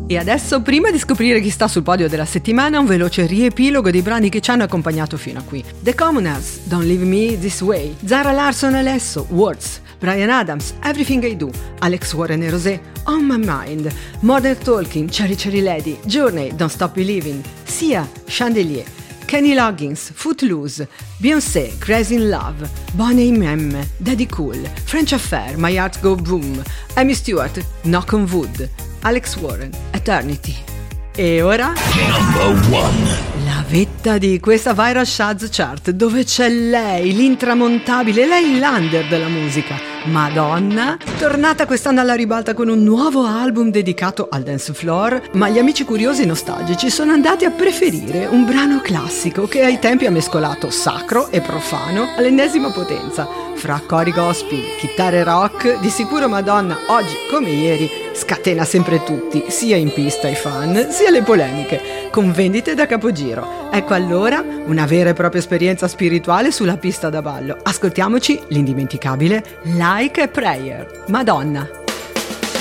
E adesso, prima di scoprire chi sta sul podio della settimana, un veloce riepilogo dei brani che ci hanno accompagnato fino a qui. The Commoners, Don't Leave Me This Way, Zara Larsson e Lesso, Words, Bryan Adams, Everything I Do, Alex Warren e Rosé, On My Mind, Modern Talking, Cherry Cherry Lady, Journey, Don't Stop Believing, Sia, Chandelier, Kenny Loggins, Footloose, Beyoncé, Crazy in Love, Bonnie M, Daddy Cool, French Affair, My Heart Go Boom, Amy Stewart, Knock on Wood, Alex Warren, Eternity. E ora? Number 1. La vetta di questa Viral Shaz Chart, dove c'è lei, l'intramontabile, lei l'under della musica, Madonna, tornata quest'anno alla ribalta con un nuovo album dedicato al dance floor, ma gli amici curiosi e nostalgici sono andati a preferire un brano classico che ai tempi ha mescolato sacro e profano all'ennesima potenza. Fra cori gospel, chitarre rock, di sicuro Madonna, oggi come ieri, scatena sempre tutti, sia in pista i fan, sia le polemiche, con vendite da capogiro. Ecco allora una vera e propria esperienza spirituale sulla pista da ballo. Ascoltiamoci l'indimenticabile Like a Prayer, Madonna.